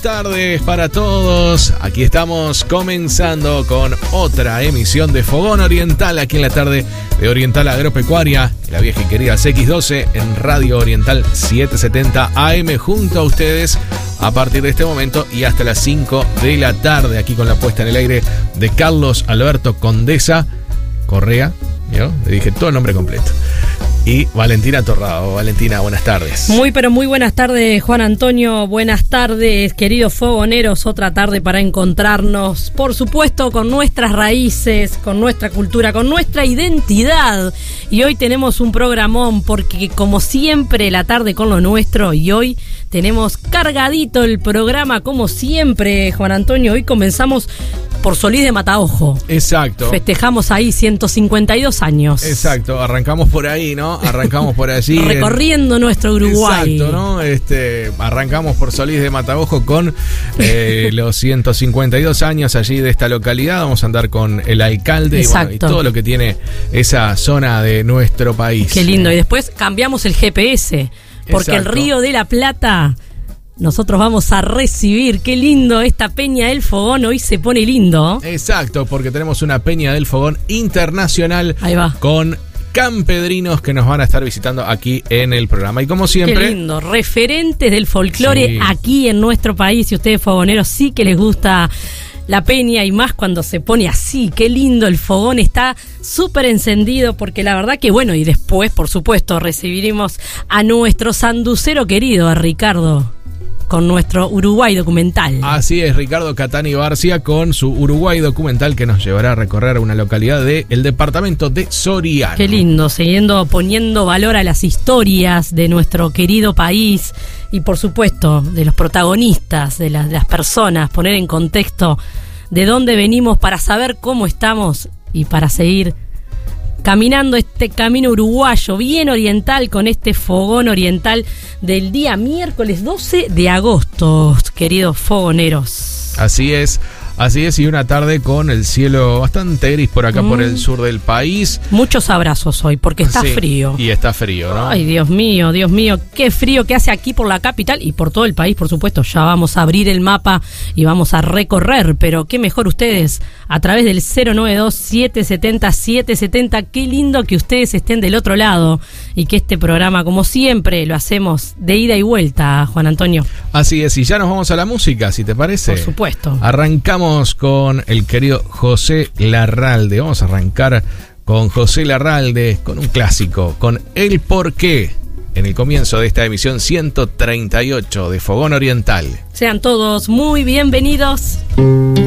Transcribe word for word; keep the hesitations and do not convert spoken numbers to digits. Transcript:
Tardes para todos. Aquí estamos comenzando con otra emisión de Fogón Oriental aquí en la tarde de Oriental Agropecuaria, la vieja y querida C X doce en Radio Oriental setecientos setenta A M, junto a ustedes a partir de este momento y hasta las cinco de la tarde, aquí con la puesta en el aire de Carlos Alberto Condesa Correa. ¿Yo? Le dije todo el nombre completo. Y Valentina Torrado. Valentina, buenas tardes. Muy, pero muy buenas tardes, Juan Antonio. Buenas tardes, queridos fogoneros. Otra tarde para encontrarnos, por supuesto, con nuestras raíces, con nuestra cultura, con nuestra identidad. Y hoy tenemos un programón porque, como siempre, la tarde con lo nuestro. Y hoy tenemos cargadito el programa, como siempre, Juan Antonio. Hoy comenzamos por Solís de Mataojo. Exacto. Festejamos ahí ciento cincuenta y dos años. Exacto, arrancamos por ahí, ¿no? Arrancamos por allí. Recorriendo en... nuestro Uruguay. Exacto, ¿no? Este, arrancamos por Solís de Mataojo con eh, los ciento cincuenta y dos años allí de esta localidad. Vamos a andar con el alcalde y, bueno, y todo lo que tiene esa zona de nuestro país. Qué lindo. Y después cambiamos el G P S, porque Exacto. el Río de la Plata... Nosotros vamos a recibir, qué lindo, esta Peña del Fogón, hoy se pone lindo. Exacto, porque tenemos una Peña del Fogón internacional. Ahí va. Con campedrinos que nos van a estar visitando aquí en el programa. Y como siempre... Qué lindo, referentes del folclore sí. aquí en nuestro país. Y ustedes, fogoneros, sí que les gusta la Peña y más cuando se pone así. Qué lindo, el fogón está súper encendido porque la verdad que bueno, y después, por supuesto, recibiremos a nuestro sanducero querido, a Ricardo, con nuestro Uruguay documental. Así es, Ricardo Catani Barcia con su Uruguay documental que nos llevará a recorrer una localidad del departamento de Soriano. Qué lindo, siguiendo poniendo valor a las historias de nuestro querido país y por supuesto de los protagonistas, de las, de las personas, poner en contexto de dónde venimos para saber cómo estamos y para seguir caminando este camino uruguayo bien oriental con este fogón oriental del día miércoles doce de agosto, queridos fogoneros. Así es, así es, y una tarde con el cielo bastante gris por acá, mm. por el sur del país. Muchos abrazos hoy, porque está sí, frío. Y está frío, ¿no? Ay, Dios mío, Dios mío, qué frío que hace aquí por la capital y por todo el país, por supuesto. Ya vamos a abrir el mapa y vamos a recorrer, pero qué mejor ustedes a través del cero nueve dos, siete siete cero, siete siete cero. Qué lindo que ustedes estén del otro lado y que este programa, como siempre, lo hacemos de ida y vuelta, Juan Antonio. Así es, y ya nos vamos a la música, si te parece. Por supuesto. Arrancamos con el querido José Larralde. Vamos a arrancar con José Larralde, con un clásico, con El Porqué, en el comienzo de esta emisión ciento treinta y ocho de Fogón Oriental. Sean todos muy bienvenidos.